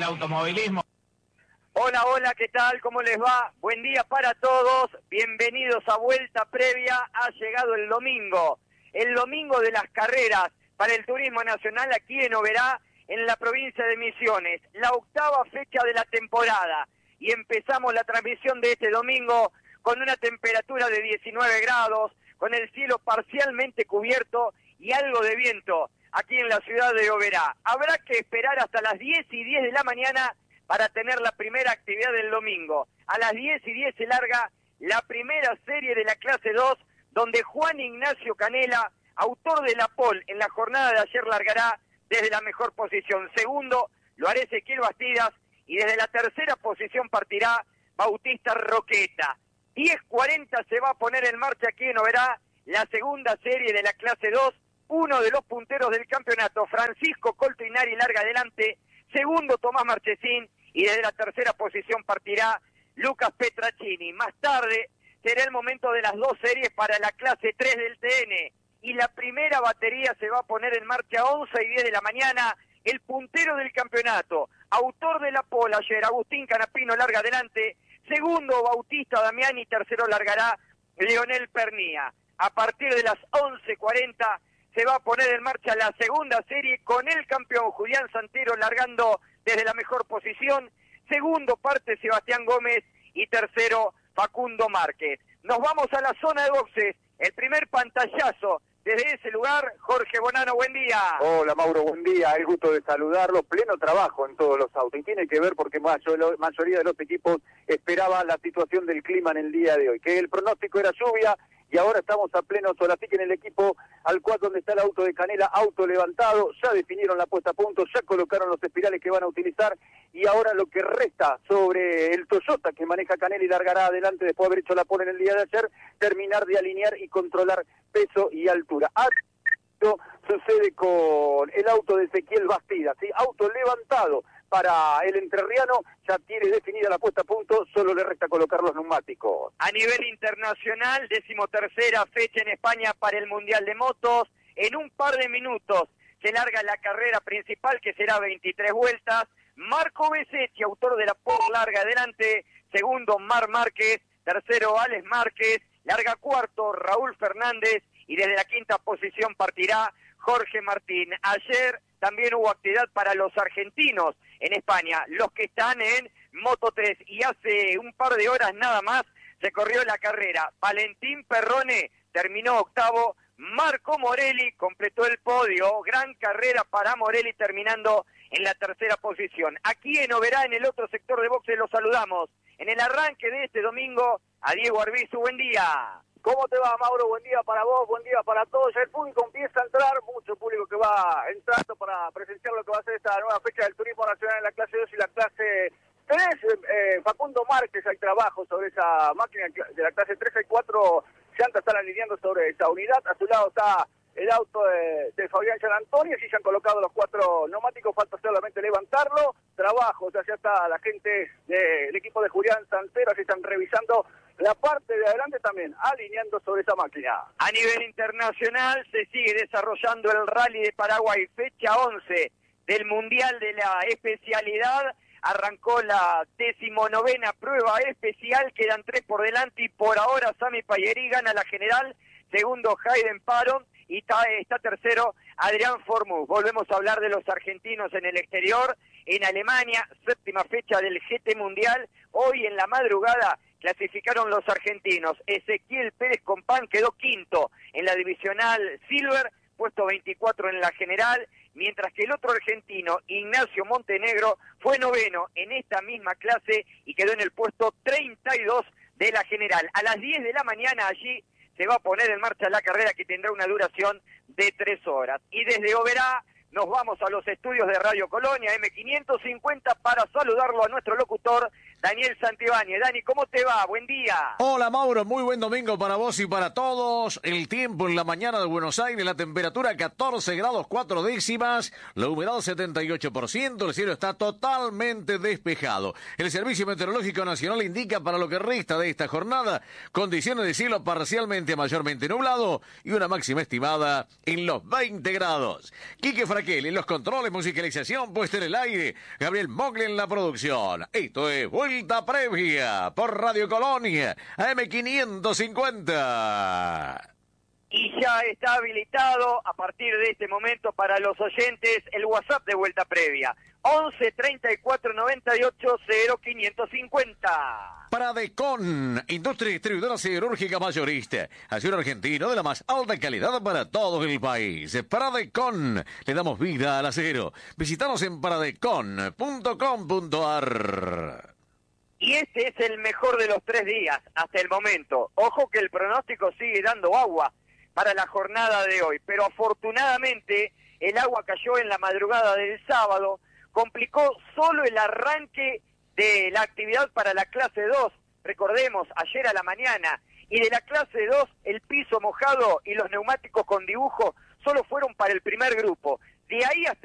del automovilismo. Hola, hola, ¿qué tal? ¿Cómo les va? Buen día para todos, bienvenidos a Vuelta Previa. Ha llegado el domingo de las carreras para el turismo nacional aquí en Oberá, en la provincia de Misiones, la octava fecha de la temporada. Y empezamos la transmisión de este domingo con una temperatura de 19 grados, con el cielo parcialmente cubierto y algo de viento aquí en la ciudad de Oberá. Habrá que esperar hasta las 10:10 de la mañana para tener la primera actividad del domingo. A las 10:10 se larga la primera serie de la clase 2, donde Juan Ignacio Canela, autor de la pole en la jornada de ayer, largará desde la mejor posición. Segundo, lo hará Ezequiel Bastidas, y desde la tercera posición partirá Bautista Roqueta. 10:40 se va a poner en marcha aquí en Oberá la segunda serie de la clase 2. Uno de los punteros del campeonato, Francisco Coltinari, larga adelante. Segundo, Tomás Marchesín, y desde la tercera posición partirá Lucas Petracini. Más tarde será el momento de las dos series para la clase 3 del TN, y la primera batería se va a poner en marcha a 11:10 de la mañana. El puntero del campeonato, autor de la pole ayer, Agustín Canapino, larga adelante. Segundo, Bautista Damiani, tercero largará Leonel Pernía. A partir de las 11:40 se va a poner en marcha la segunda serie con el campeón Julián Santero largando desde la mejor posición. Segundo parte Sebastián Gómez y tercero Facundo Márquez. Nos vamos a la zona de boxes. El primer pantallazo desde ese lugar, Jorge Bonano, buen día. Hola Mauro, buen día, el gusto de saludarlo. Pleno trabajo en todos los autos, y tiene que ver porque la mayoría de los equipos esperaba la situación del clima en el día de hoy, que el pronóstico era lluvia, y ahora estamos a pleno sol. Así que en el equipo al cual donde está el auto de Canela, auto levantado, ya definieron la puesta a punto, ya colocaron los espirales que van a utilizar, y ahora lo que resta sobre el Toyota que maneja Canela y largará adelante después de haber hecho la pole en el día de ayer, terminar de alinear y controlar peso y altura. Esto sucede con el auto de Ezequiel Bastidas, ¿sí? Auto levantado para el entrerriano, ya tiene definida la puesta a punto, solo le resta colocar los neumáticos. A nivel internacional, 13ª fecha en España para el Mundial de Motos. En un par de minutos se larga la carrera principal, que será 23 vueltas. Marco Besetti, autor de la pole, larga adelante. Segundo, Mar Márquez. Tercero, Alex Márquez. Larga cuarto, Raúl Fernández. Y desde la quinta posición partirá Jorge Martín. Ayer también hubo actividad para los argentinos en España, los que están en Moto 3, y hace un par de horas nada más se corrió la carrera. Valentín Perrone terminó octavo, Marco Morelli completó el podio, gran carrera para Morelli terminando en la tercera posición. Aquí en Oberá, en el otro sector de boxes, los saludamos en el arranque de este domingo a Diego Arbizu. Buen día. ¿Cómo te va, Mauro? Buen día para vos, buen día para todos. Ya el público empieza a entrar, mucho público que va entrando para presenciar lo que va a ser esta nueva fecha del turismo nacional en la clase 2 y la clase 3. Facundo Márquez, hay trabajo sobre esa máquina de la clase 3, hay 4 llantas, están alineando sobre esa unidad. A su lado está el auto de Fabián San Antonio, y se han colocado los 4 neumáticos, falta solamente levantarlo. Trabajo, o sea, ya está la gente del equipo de Julián Santero, así están revisando la parte de adelante también, alineando sobre esa máquina. A nivel internacional se sigue desarrollando el Rally de Paraguay, fecha 11 del Mundial de la Especialidad. Arrancó la 19ª prueba especial, quedan 3 por delante, y por ahora Sami Payeri gana la general. Segundo, Hayden Paron, y está tercero Adrián Formus. Volvemos a hablar de los argentinos en el exterior. En Alemania, 7ª fecha del GT Mundial. Hoy en la madrugada clasificaron los argentinos. Ezequiel Pérez Compán quedó quinto en la divisional Silver, puesto 24 en la general, mientras que el otro argentino, Ignacio Montenegro, fue noveno en esta misma clase y quedó en el puesto 32 de la general. A las 10 de la mañana allí se va a poner en marcha la carrera, que tendrá una duración de 3 horas. Y desde Oberá nos vamos a los estudios de Radio Colonia M550 para saludarlo a nuestro locutor Daniel Santibáñez. Dani, ¿cómo te va? Buen día. Hola Mauro, muy buen domingo para vos y para todos. El tiempo en la mañana de Buenos Aires, la temperatura 14 grados 4 décimas, la humedad 78%, el cielo está totalmente despejado. El Servicio Meteorológico Nacional indica para lo que resta de esta jornada condiciones de cielo parcialmente a mayormente nublado y una máxima estimada en los 20 grados. Quique Fraquel en los controles, musicalización, puesta en el aire, Gabriel Mogli en la producción. Esto es Vuelta Previa por Radio Colonia, AM550. Y ya está habilitado a partir de este momento para los oyentes el WhatsApp de Vuelta Previa. 11 34 98 0550. Pradecon, industria distribuidora siderúrgica mayorista. Acero argentino de la más alta calidad para todo el país. Pradecon, le damos vida al acero. Visítanos en pradecon.com.ar. Y este es el mejor de los 3 días hasta el momento. Ojo que el pronóstico sigue dando agua para la jornada de hoy, pero afortunadamente el agua cayó en la madrugada del sábado, complicó solo el arranque de la actividad para la clase 2, recordemos, ayer a la mañana, y de la clase 2 el piso mojado y los neumáticos con dibujo solo fueron para el primer grupo. De ahí hasta